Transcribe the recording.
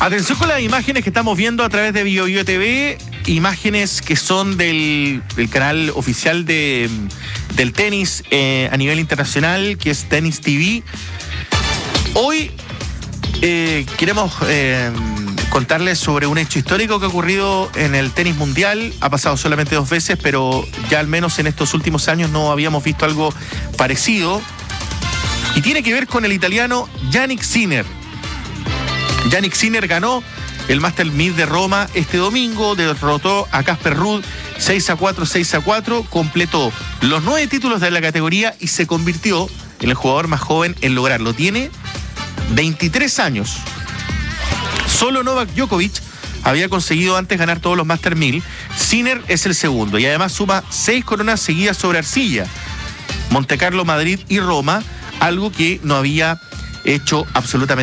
Atención con las imágenes que estamos viendo a través de BioBio TV, imágenes que son del canal oficial del tenis a nivel internacional, que es Tennis TV. Hoy queremos contarles sobre un hecho histórico que ha ocurrido en el tenis mundial. Ha pasado solamente 2 veces, pero ya al menos en estos últimos años no habíamos visto algo parecido. Y tiene que ver con el italiano Jannik Sinner. Jannik Sinner ganó el Master 1000 de Roma este domingo, derrotó a Casper Ruud 6-4, 6-4, completó los 9 títulos de la categoría y se convirtió en el jugador más joven en lograrlo. Tiene 23 años. Solo Novak Djokovic había conseguido antes ganar todos los Master 1000. Sinner es el segundo y además suma 6 coronas seguidas sobre arcilla. Montecarlo, Madrid y Roma, algo que no había hecho absolutamente